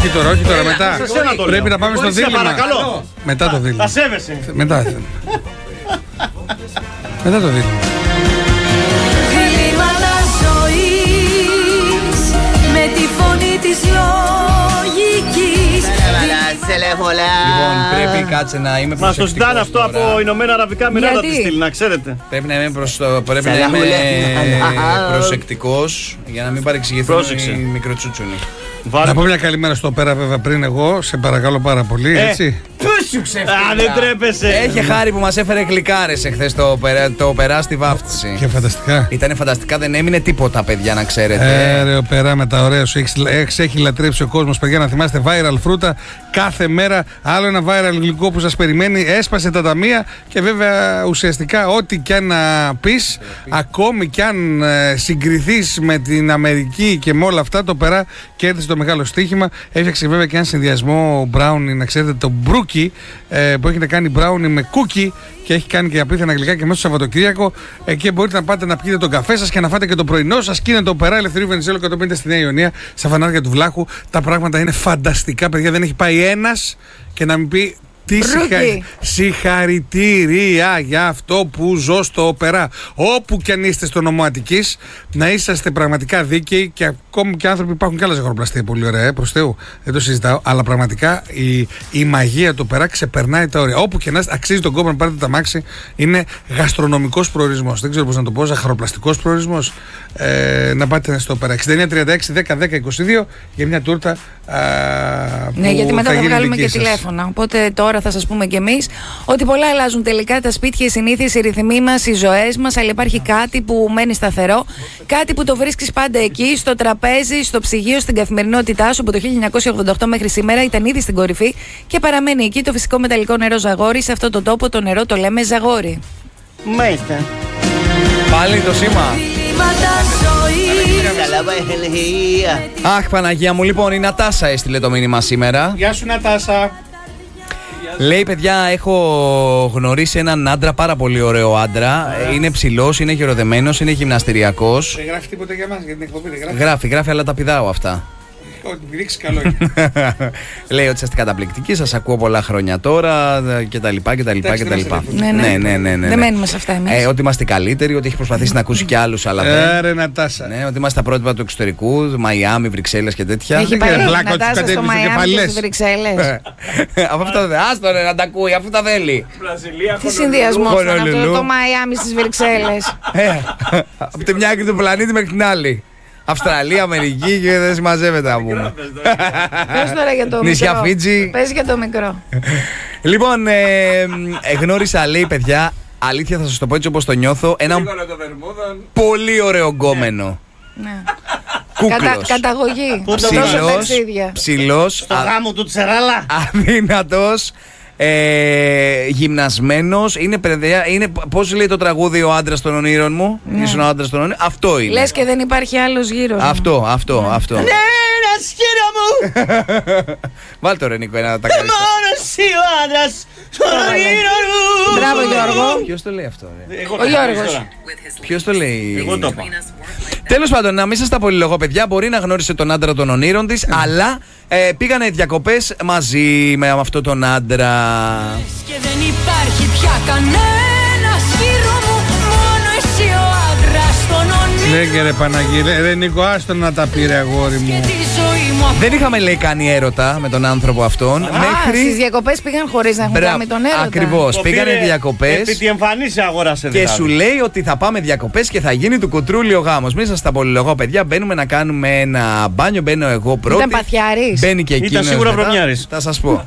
Όχι τώρα, μετά. Πρέπει να πάμε στο δίλημμα. Παρακαλώ. Μετά το δίλημμα. Τα σέβεσαι. Μετά το δίλημμα. Διλήμματα ζωής με τη φωνή της λογικής. Λοιπόν, πρέπει κάτσε να είμαι προσεκτικός. Μας το ζητάνε αυτό από Ηνωμένα Αραβικά Εμιράτα τη στήλη, να ξέρετε. Πρέπει να είμαι προσεκτικός για να μην παρεξηγηθούν οι μικροτσούτσουνοι. Να πω μια καλημέρα στο πέρα βέβαια πριν εγώ, σε παρακαλώ πάρα πολύ, έτσι. Πού σου ξεφύγα. Δεν τρέπεσαι. Έχει χάρη που μας έφερε γλυκάρες εχθές το περά στη βάφτιση. Και φανταστικά. Ήτανε φανταστικά, δεν έμεινε τίποτα παιδιά να ξέρετε. Ρε ο περά με τα ωραία σου, έχει λατρέψει ο κόσμος παιδιά, να θυμάστε viral φρούτα κάθε μέρα, άλλο ένα viral γλυκό που σας περιμένει, έσπασε τα ταμεία και βέβαια ουσιαστικά ό,τι κι αν να πεις, ακόμη κι αν συγκριθείς με την Αμερική και με όλα αυτά, το περά κέρδισε το μεγάλο στοίχημα. Έφτιαξε βέβαια και ένα συνδυασμό brownie, να ξέρετε, το μπρούκι που έχετε κάνει brownie με κούκι και έχει κάνει και απίθανα γλυκά και μέσα στο Σαββατοκύριακο. Εκεί μπορείτε να πάτε να πιείτε τον καφέ σας και να φάτε και το πρωινό σας. Και είναι το περά Ελευθερίου Βενιζέλου 150 στη Νέα Ιωνία, στα φανάρια του Βλάχου. Τα πράγματα είναι φανταστικά, παιδιά. Δεν έχει πάει ένας και να μην πει. Τι συγχαρητήρια για αυτό που ζω στο Περά. Όπου κι αν είστε στο νομό Αττικής, να είσαστε πραγματικά δίκαιοι και ακόμη και άνθρωποι, υπάρχουν και άλλα ζαχαροπλαστεία πολύ ωραία, προς Θεού, δεν το συζητάω. Αλλά πραγματικά η μαγεία του Περά ξεπερνάει τα όρια. Όπου και να είστε, αξίζει τον κόπο να πάρετε τα μάξι. Είναι γαστρονομικός προορισμός. Δεν ξέρω πώς να το πω, ζαχαροπλαστικός προορισμός. Να πάτε στο Περά. 6936-10-10-22 για μια τούρτα. Ναι, γιατί μετά θα βγάλουμε και τηλέφωνα. Οπότε τώρα θα σας πούμε κι εμείς ότι πολλά αλλάζουν τελικά τα σπίτια, οι συνήθειες, οι ρυθμοί μας, οι ζωές μας. Αλλά υπάρχει κάτι που μένει σταθερό, κάτι που το βρίσκεις πάντα εκεί, στο τραπέζι, στο ψυγείο, στην καθημερινότητά σου. Από το 1988 μέχρι σήμερα ήταν ήδη στην κορυφή και παραμένει εκεί, το φυσικό μεταλλικό νερό Ζαγόρι. Σε αυτό το τόπο το νερό το λέμε Ζαγόρι. Μάλιστα. Πάλι το σήμα. Αχ, Παναγία μου, λοιπόν, η Νατάσα έστειλε το μήνυμα σήμερα. Γεια σου, Νατάσα. Λέει, παιδιά, έχω γνωρίσει έναν άντρα, πάρα πολύ ωραίο άντρα. Είναι ψηλός, είναι γεροδεμένος, είναι γυμναστηριακός. Δεν γράφει τίποτα για μας, για την εκπομπή, δεν γράφει. Γράφει, αλλά τα πηδάω αυτά. Ό,τι ρίξει καλό είναι. Λέει ότι είστε καταπληκτικοί, σας ακούω πολλά χρόνια τώρα κτλ. Ναι. Δεν μένουμε σε αυτά εμείς. Ότι είμαστε καλύτεροι, ότι έχει προσπαθήσει να ακούσει κι άλλους, αλλά δεν. Ρε Νατάσα. Ναι, ότι είμαστε τα πρότυπα του εξωτερικού, Μαϊάμι, Βρυξέλλες και τέτοια. Έχει πάει η Νατάσα στο Μαϊάμι και στις Βρυξέλλες. Από αυτό δεν. Άστο ρε να τα ακούει, αφού τα θέλει. Τι συνδυασμό είναι αυτό το Μαϊάμι στις Βρυξέλλες. Από τη μια άκρη του πλανήτη μέχρι την άλλη. Αυστραλία, Αμερική και δεν συμμαζεύεται να πούμε. Πες τώρα για το νησιά μικρό. Φίτζι. Πες για το μικρό. Λοιπόν, γνώρισα, λέει, παιδιά, αλήθεια θα σας το πω έτσι όπως το νιώθω, έναν πολύ ωραίο γκόμενο. Ναι. Κούκλος. Καταγωγή. Ψηλός. Στο γάμο του Τσεράλα. Αδύνατος. Γυμνασμένος. Είναι πώς λέει το τραγούδι ο άντρας των ονείρων μου. Ήσουν ο άντρας των ονείρων. Αυτό είναι. Λες και δεν υπάρχει άλλος γύρω. Αυτό. Ναι, ένας γύρω μου. Βάλ' το ρε Νίκο, ένα τα καλύτερα. Μόνος εσύ ο άντρας των ονείρων μου. Μπράβο Γιώργο. Ποιος το λέει αυτό, ρε? Ο Γιώργος. Ποιος το λέει? Εγώ το είπα. Τέλος πάντων, να μην σας τα πολυλογώ, παιδιά. Μπορεί να γνώρισε τον άντρα των ονείρων της, αλλά πήγανε διακοπές μαζί με αυτόν τον άντρα. Και δεν υπάρχει πια κανένας γύρω μου, μόνο εσύ ο άντρας των ονείρων. Λέγε ρε Παναγία, ρε Νίκο, άστο να τα πήρε αγόρι μου. Δεν είχαμε, λέει, κάνει έρωτα με τον άνθρωπο αυτόν. Μέχρι στις διακοπές πήγαν χωρίς να έχουν κάνει τον έρωτα. Ακριβώς, πήγανε διακοπές. Επί τη εμφανίση αγόρασε και δηλαδή. σου λέει ότι θα πάμε διακοπές και θα γίνει του κουτρούλι ο γάμος. Μην σας τα πολυλογώ, παιδιά. Μπαίνουμε να κάνουμε ένα μπάνιο. Μπαίνω εγώ πρώτη. Ήταν παθιάρης. Μπαίνει και εκείνος. Ήταν σίγουρα μετά. βρωμιάρης. Θα σας πω.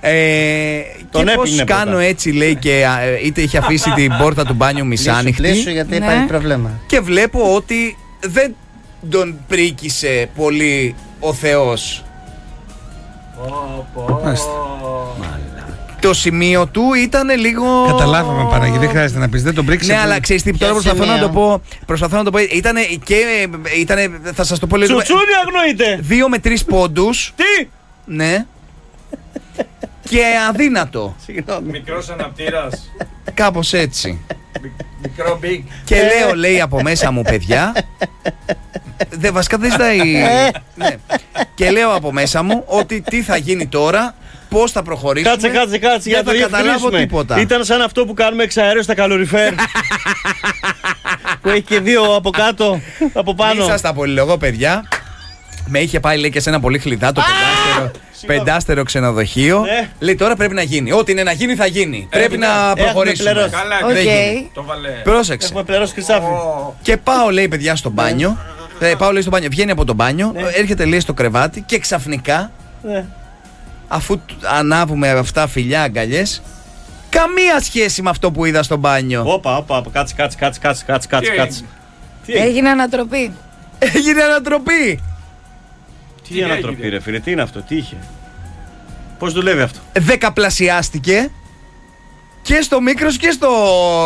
Τον και πώς έπινε κάνω πρώτα. έτσι, λέει, και είτε είχε αφήσει την πόρτα του μπάνιου μισάνοιχτη. Λύσου γιατί υπάρχει πρόβλημα. Και βλέπω ότι δεν τον πρίκησε πολύ ο Θεός. Το σημείο του ήταν λίγο. Καταλάβαμε, Παναγία, δεν χρειάζεται να πεις. Δεν τον πρίξε. Ναι, αλλά ξέρεις τι, τώρα προσπαθώ να το πω. Ήτανε, θα σας το πω λίγο. Τσουτσούνι αγνοείται. 2 με 3 πόντους. Τι? Ναι. Και αδύνατο. Μικρός αναπτήρας. Κάπως έτσι. Μικρό big. Και λέω, λέει, από μέσα μου, παιδιά, Βασικά δεν ζητάει. Ναι. Και λέω από μέσα μου ότι τι θα γίνει τώρα, πώς θα προχωρήσουμε. Κάτσε για να δεν θα καταλάβω τίποτα. Ήταν σαν αυτό που κάνουμε εξαέριο στα καλοριφέρ. Που έχει και δύο από κάτω, από πάνω. Μην σας τα πολυλογώ, παιδιά. Με είχε πάει, λέει, και σε ένα πολύ χλιδάτο πεντάστερο ξενοδοχείο. Ναι. Λέει, τώρα πρέπει να γίνει. Ό,τι είναι να γίνει, θα γίνει. Πρέπει να προχωρήσουμε. πληρώσει. Καλά, Δεν γίνει. το βάλε. Πρόσεξε. Έχουμε πληρώσει Χρυσάφι. Και πάω, λέει, παιδιά, στο μπάνιο. Πάω, λέει, στο μπάνιο. Βγαίνει από το μπάνιο, έρχεται, λέει, στο κρεβάτι και ξαφνικά, αφού ανάβουμε αυτά φιλιά, αγκαλιές, καμία σχέση με αυτό που είδα στο μπάνιο. Όπα, κάτσε. Έγινε ανατροπή. Έγινε ανατροπή. Τι ανατροπή, ρε φίλε, τι είναι αυτό, τι είχε. Πώς δουλεύει αυτό. Δεκαπλασιάστηκε και στο Μίκρος και στο.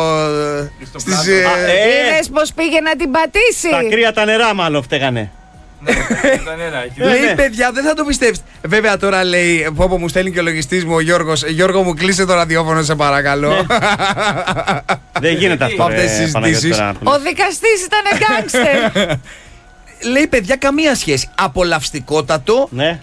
Είδες πως πήγε να την πατήσει. Τα κρύα τα νερά, μάλλον φταίγανε. Λέει, παιδιά, δεν θα το πιστεύεις. Βέβαια τώρα λέει, που μου στέλνει και ο λογιστής μου ο Γιώργος, Γιώργο μου, κλείσε το ραδιόφωνο, σε παρακαλώ. Δεν γίνεται αυτό. Αυτές τις συζητήσεις. Ο δικαστής ήταν γκάνγκστερ. Λέει, παιδιά, καμία σχέση. Απολαυστικότατο. Ναι.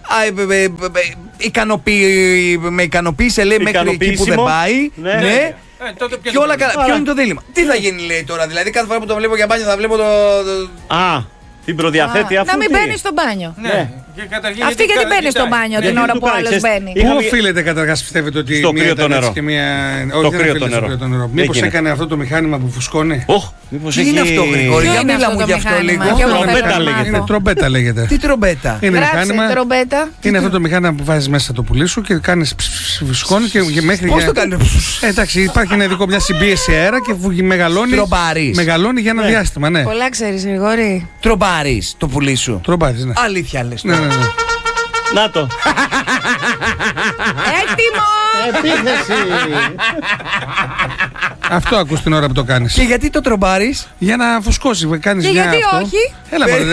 Με ικανοποίησε, λέει, μέχρι εκεί που δεν πάει. Ναι. Και όλα καλά. Ποιο είναι το δίλημμα. Τι θα γίνει, λέει, τώρα. Δηλαδή, κάθε φορά που το βλέπω για μπάνιο θα βλέπω το. Την προδιαθέτει αφού. Να μην μπαίνει στο μπάνιο. Ναι. Αυτή γιατί μπαίνει στο μπάνιο την ώρα που άλλο μπαίνει. Πού οφείλεται καταρχάς, πιστεύετε, ότι στο κρύο το νερό. Όχι, δεν οφείλεται στο κρύο το νερό. Μήπως έκανε αυτό το μηχάνημα που φουσκώνει. Τι είναι αυτό, Γρηγόρη, για μίλα μου γι' αυτό λίγο. Τρομπέτα λέγεται. Είναι τρομπέτα λέγεται. Τι τρομπέτα. Είναι μηχάνημα. Είναι αυτό το μηχάνημα που βάζεις μέσα το πουλί σου και κάνεις φουσκώνει και μέχρι. Πώς το κάνει. Εντάξει, υπάρχει ένα ειδικό, μια συμπίεση αέρα και μεγαλώνει για ένα διάστημα. Πολλά ξέρεις, Γρηγόρη. Τρομπάρεις το πουλί σου. Τρομπάρεις, ναι. Αλήθεια λες. Ναι. Να το. Έτοιμο! Επίθεση. Αυτό ακούς την ώρα που το κάνεις. Και γιατί το τρομπάρεις? Για να φουσκώσει. Και γιατί όχι? Έλα, μωρέ,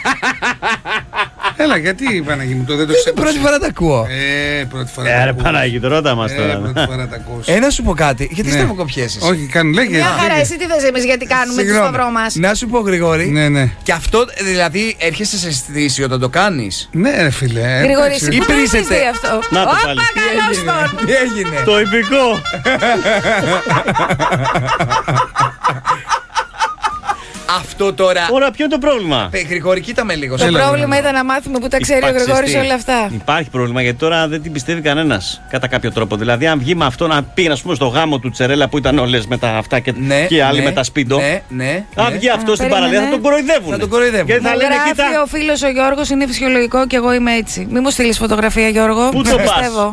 Έλα, γιατί Παναγί μου, δεν το ξέρω. Πρώτη φορά τα ακούω. Πρώτη φορά. Ρε Παναγί, το ρώτα μας τώρα. Πρώτη φορά τα ακούω. Να σου πω κάτι, γιατί στραβοκοπιέσεις. Όχι, κάνουν, λέγε. Μια χαρά, εσύ τι θες εμείς, γιατί κάνουμε το σταυρό μας. Να σου πω, Γρηγόρη. Ναι. Και αυτό, δηλαδή, έρχεσαι σε αισθήση όταν το κάνεις. Ναι, ρε φίλε. Γρηγόρη, εσύ Ή που το έχεις πρίζεται. δει αυτό. Να το Όπα, πάλι. καλώς τον. Τι έγινε? Το υπηκό. Αυτό τώρα. Ωραία, ποιο είναι το πρόβλημα? Γρηγόρη, κοίτα με λίγο. Το πρόβλημα ήταν να μάθουμε που τα ξέρει ο Γρηγόρης όλα αυτά. Υπάρχει πρόβλημα γιατί τώρα δεν την πιστεύει κανένας κατά κάποιο τρόπο. Δηλαδή, αν βγει με αυτό να πει, ας πούμε, στο γάμο του Τσερέλα που ήταν όλες με τα αυτά και άλλοι με τα σπίντο. Αν βγει αυτό στην παραλία θα τον κοροϊδεύουν. Θα τον κοροϊδεύουν. Και θα λένε, κοίτα. Ο φίλος ο Γιώργος είναι φυσιολογικό και εγώ είμαι έτσι. Μη μου στείλεις φωτογραφία, Γιώργο. Πού το πας?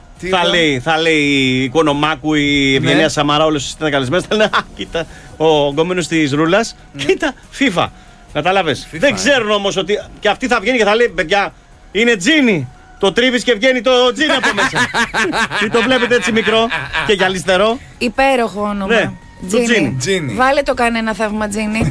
Θα λέει η Οικονομάκου, η Ευγενία Σαμαρά, όλες ήταν καλεσμένες. Θα λένε, κοίτα, ο γκόμενος της Ρούλας, κοίτα, FIFA. Κατάλαβες. Δεν ξέρουν όμως ότι και αυτή θα βγαίνει και θα λέει, παιδιά, είναι τζίνι. Το τρίβεις και βγαίνει το τζίνι από μέσα. Τι το βλέπετε έτσι μικρό και γυαλιστερό. Υπέροχο όνομα. Τζίνι. Βάλε το κανένα θαύμα τζίνι.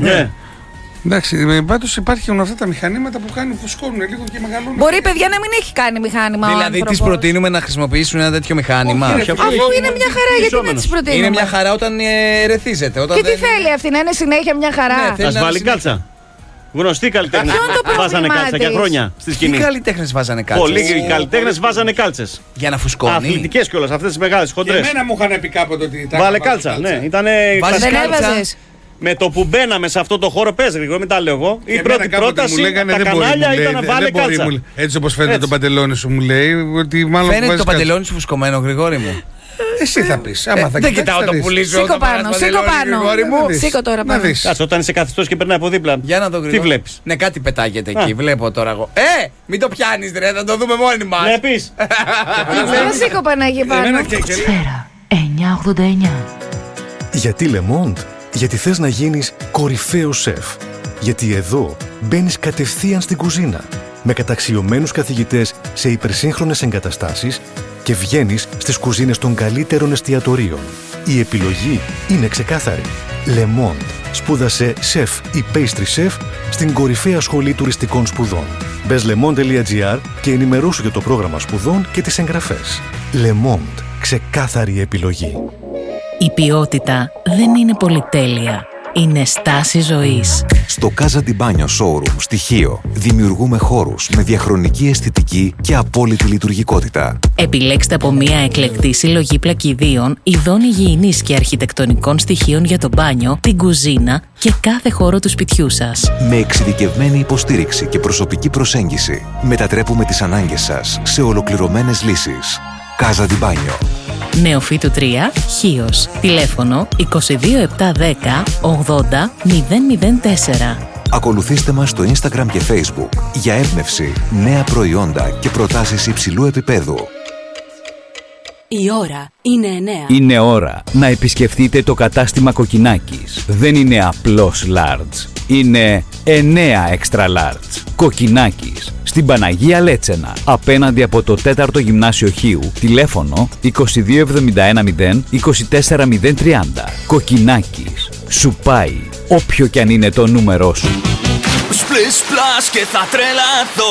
Εντάξει, πάντως υπάρχουν αυτά τα μηχανήματα που κάνουν, φουσκώνουν λίγο και μεγαλώνουν. Μπορεί, παιδιά, να μην έχει κάνει μηχάνημα. Δηλαδή, τις προτείνουμε να χρησιμοποιήσουν ένα τέτοιο μηχάνημα. Αφού είναι μια χαρά, γιατί να τις προτείνουμε? Είναι μια χαρά όταν ερεθίζεται. Και τι θέλει αυτή, να είναι συνέχεια μια χαρά? Ας βάλει κάλτσα. Γνωστοί καλλιτέχνες βάζανε κάλτσα για χρόνια στη σκηνή. Τι καλλιτέχνες βάζανε κάλτσες? Πολλοί καλλιτέχνες βάζανε κάλτσες. Για να φουσκώνει. Αθλητικές κιόλας, αυτές τις μεγάλες χοντρές. Και εμένα μου είχαν πει κάποτε ότι. Βάλε κάλτσα, ναι. Δεν έβαζες? Με το που μπαίναμε σε αυτό το χώρο, πες Γρηγόρη, μην τα λέω εγώ. Η πρώτη πρόταση, τα κανάλια ήταν να βάλε κάλτσα. Έτσι όπως φαίνεται το παντελόνι σου, μου λέει. Ότι μάλλον φαίνεται το παντελόνι σου φουσκωμένο, Γρηγόρη μου. Εσύ θα πεις. Δεν κοιτάω το πουλί σου. Σήκω πάνω. Σήκω τώρα πάνω. Κάτσε, όταν είσαι καθιστός και περνάει από δίπλα. Για να το Γρηγόρη. Τι βλέπεις? Ναι, κάτι πετάγεται εκεί. Βλέπω τώρα εγώ. Μην το πιάνεις, ρε, θα το δούμε μόνοι μας. Ναι, πεις. Σήκω Παναγί πάνω. Σφαίρα 989. Γιατί Le Monde? Γιατί θες να γίνεις κορυφαίος σεφ. Γιατί εδώ μπαίνεις κατευθείαν στην κουζίνα με καταξιωμένους καθηγητές σε υπερσύγχρονες εγκαταστάσεις και βγαίνεις στις κουζίνες των καλύτερων εστιατορίων. Η επιλογή είναι ξεκάθαρη. Le Monde. Σπούδασε σεφ ή pastry chef στην κορυφαία σχολή τουριστικών σπουδών. Μπες lemond.gr και ενημερώσου για το πρόγραμμα σπουδών και τις εγγραφές. Le Monde. Ξεκάθαρη επιλογή. Η ποιότητα δεν είναι πολυτέλεια. είναι στάση ζωής. Στο Casa di Bagno Showroom στη Χίο δημιουργούμε χώρους με διαχρονική αισθητική και απόλυτη λειτουργικότητα. Επιλέξτε από μια εκλεκτή συλλογή πλακιδίων, ειδών υγιεινής και αρχιτεκτονικών στοιχείων για το μπάνιο, την κουζίνα και κάθε χώρο του σπιτιού σας. Με εξειδικευμένη υποστήριξη και προσωπική προσέγγιση, μετατρέπουμε τις ανάγκες σας σε ολοκληρωμένες λύσεις. Casa di Bagno. Νεοφύτου 3, Χίος. Τηλέφωνο 22710 80 004. Ακολουθήστε μας στο Instagram και Facebook για έμπνευση, νέα προϊόντα και προτάσεις υψηλού επίπεδου. Η ώρα είναι 9. Είναι ώρα να επισκεφτείτε το κατάστημα Κοκκινάκης. Δεν είναι απλώς large. Είναι 9 extra large. Κοκκινάκης. Στην Παναγία Λέτσενα. Απέναντι από το 4ο Γυμνάσιο Χίου. Τηλέφωνο 22710 24030. Κοκκινάκης. Σου πάει όποιο κι αν είναι το νούμερό σου. Σπλες πλάς και θα τρελαθώ.